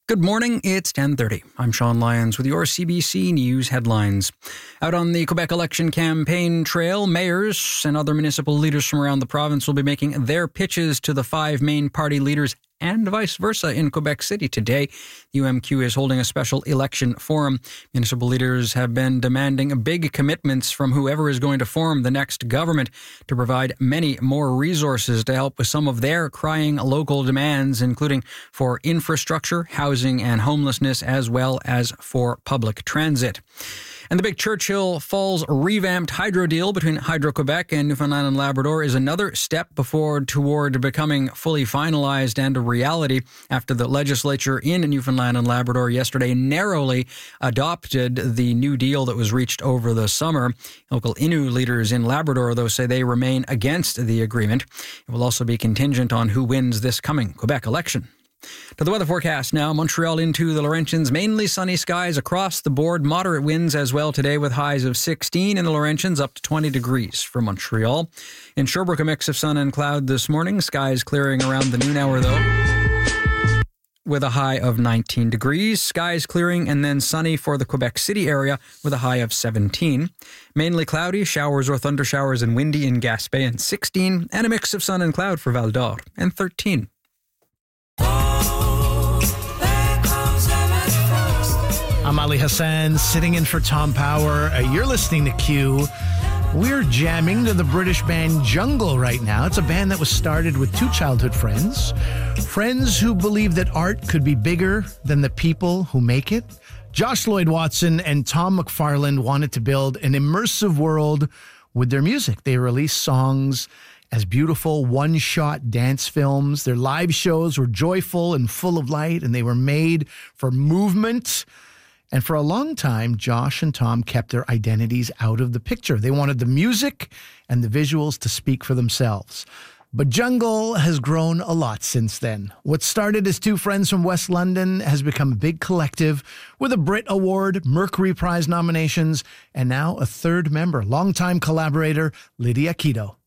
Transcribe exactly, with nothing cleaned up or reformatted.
Good morning, it's ten thirty. I'm Sean Lyons with your C B C News headlines. Out on the Quebec election campaign trail, mayors and other municipal leaders from around the province will be making their pitches to the five main party leaders and vice versa in Quebec City today. The U M Q is holding a special election forum. Municipal leaders have been demanding big commitments from whoever is going to form the next government to provide many more resources to help with some of their crying local demands, including for infrastructure, housing and homelessness, as well as for public transit. And the big Churchill Falls revamped hydro deal between Hydro-Quebec and Newfoundland and Labrador is another step before toward becoming fully finalized and a reality after the legislature in Newfoundland and Labrador yesterday narrowly adopted the new deal that was reached over the summer. Local Innu leaders in Labrador, though, say they remain against the agreement. It will also be contingent on who wins this coming Quebec election. To the weather forecast now. Montreal into the Laurentians. Mainly sunny skies across the board. Moderate winds as well today with highs of sixteen in the Laurentians, up to twenty degrees for Montreal. In Sherbrooke, a mix of sun and cloud this morning. Skies clearing around the noon hour though, with a high of nineteen degrees. Skies clearing and then sunny for the Quebec City area with a high of seventeen. Mainly cloudy, showers or thundershowers and windy in Gaspé and sixteen. And a mix of sun and cloud for Val d'Or and thirteen. I'm Ali Hassan, sitting in for Tom Power. Uh, you're listening to Q. We're jamming to the British band Jungle right now. It's a band that was started with two childhood friends. Friends who believe that art could be bigger than the people who make it. Josh Lloyd Watson and Tom McFarland wanted to build an immersive world with their music. They released songs as beautiful one-shot dance films. Their live shows were joyful and full of light, and they were made for movement. And for a long time, Josh and Tom kept their identities out of the picture. They wanted the music and the visuals to speak for themselves. But Jungle has grown a lot since then. What started as two friends from West London has become a big collective with a Brit Award, Mercury Prize nominations, and now a third member, longtime collaborator Lydia Quito.